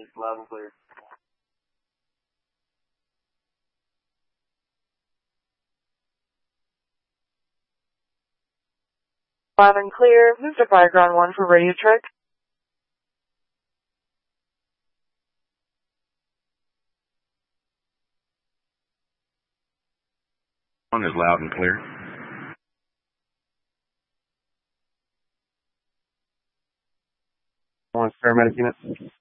loud and clear. Loud and clear. Move to fire ground 1 for radio check. One is loud and clear. One paramedic unit.